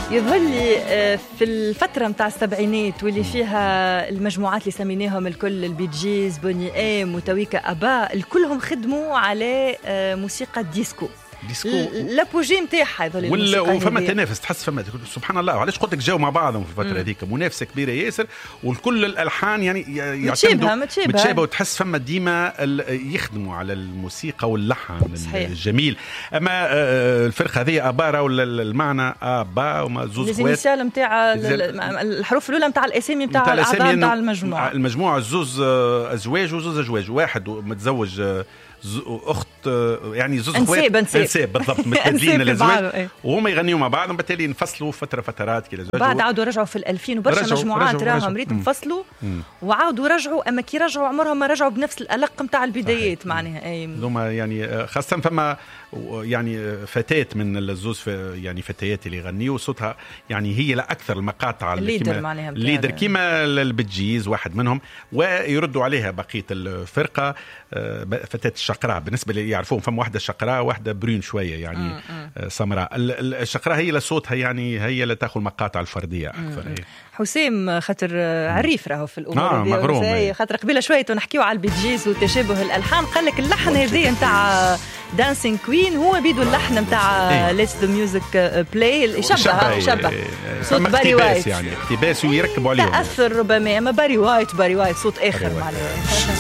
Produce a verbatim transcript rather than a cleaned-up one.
يظهر لي في الفترة متاع السبعينات واللي فيها المجموعات اللي سميناهم الكل البي جيز بوني ام وتويكا أبا الكلهم خدموا على موسيقى ديسكو ديسكو لابوجي نتاعها ولا وفما تنافس تحس فما سبحان الله. علاش قلت لك جاوا مع بعضهم في الفتره هذيك منافسه كبيره ياسر والكل الالحان يعني يعتمدوا متشابهه وتحس فما ديما يخدموا على الموسيقى واللحن الجميل. اما الفرقه هذه ابارا ولا المعنى ابا وما زوز خوات الانيسيال نتاع الحروف الاولى نتاع الاسامي نتاع الاعضاء نتاع المجموعه المجموعه زوز ازواج وزوز ازواج واحد متزوج اخت يعني زوز انساب انساب بالضبط متبادلين الازواج وهم يغنيوا مع بعض وبالتالي انفصلوا فتره فترات كذا بعد عاودوا رجعوا في الألفين وبرشا مجموعات راهم ريت انفصلوا وعاودوا رجعوا اما كي رجعوا عمرهم ما رجعوا بنفس الألق نتاع البدايات معناها اي هما يعني خاصه فما يعني فتاه من الزوز يعني فتيات اللي يغنيوا صوتها يعني هي لا اكثر المقاطع الليدر معناها الليدر كيما البتجيز واحد منهم ويردوا عليها بقيه الفرقه فتاه الشقراء بالنسبه اللي يعرفون فما واحده شقراء واحده برين شويه يعني سمراء. الشقراء هي لصوتها يعني هي اللي تاخذ المقاطع الفرديه اكثر. حسام خاطر عريف راهو في الامور آه هذه خاطر قبيله شويه ونحكيو على البيتجيز وتشابه الالحان قال لك اللحن هذه نتاع دانسينج كوين هو بيدو اللحن نتاع ليتس ذا ميوزك بلاي يشبه يشبه صوت باري وايت يعني اقتباس ويركبوا عليه تاثر ربما اما باري وايت باري وايت صوت اخر معناها